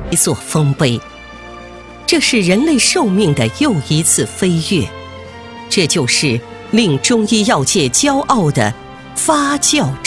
一座丰碑。这是人类寿命的又一次飞跃，这就是令中医药界骄傲的发酵